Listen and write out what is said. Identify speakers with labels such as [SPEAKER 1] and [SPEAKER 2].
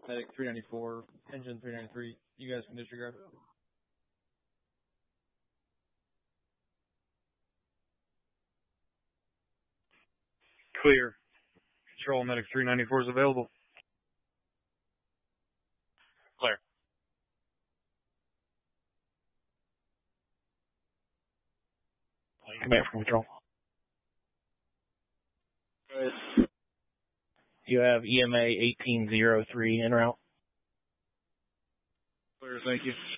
[SPEAKER 1] Medic 394, engine 393. You guys can disregard it.
[SPEAKER 2] Clear. Control, Medic 394 is available.
[SPEAKER 3] Clear.
[SPEAKER 4] Command from Control.
[SPEAKER 1] Good.
[SPEAKER 4] You have EMA 1803 en route.
[SPEAKER 2] Clear, thank you.